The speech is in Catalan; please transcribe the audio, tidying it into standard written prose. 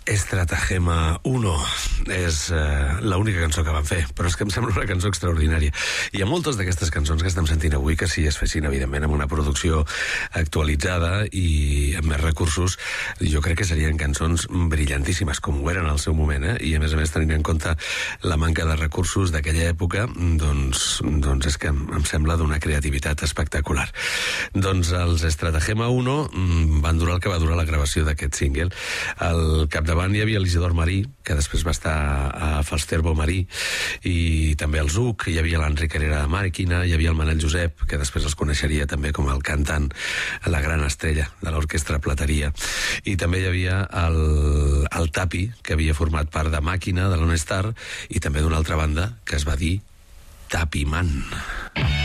Estratagema 1 és l'única cançó que van fer, però és que em sembla una cançó extraordinària. Hi ha moltes d'aquestes cançons que estem sentint avui que si es fessin, evidentment, amb una producció actualitzada i amb més recursos, jo crec que serien cançons brillantíssimes, com ho eren al seu moment, i a més, tenint en compte la manca de recursos d'aquella època, doncs és que em sembla d'una creativitat espectacular. Doncs els Estratagema 1 van durar el que va durar la gravació d'aquest single. Al capdavant hi havia l'Isidor Marí, que després va estar a Falsterbo Marí, i també el Zuc, hi havia l'Enric Herrera de Màquina, hi havia el Manel Josep, que després els coneixeria també com el cantant, la gran estrella de l'Orquestra Plateria, i també hi havia el Tapi, que havia format part de Màquina, de l'Honestar, i també d'una altra banda que es va dir Tapi Man.